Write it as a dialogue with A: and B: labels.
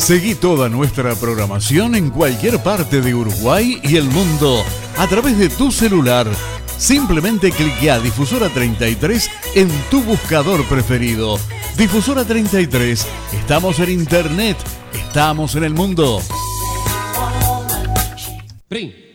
A: Seguí toda nuestra programación en cualquier parte de Uruguay y el mundo a través de tu celular. Simplemente cliquea Difusora 33 en tu buscador preferido. Difusora 33, estamos en internet, estamos en el mundo.
B: Brin.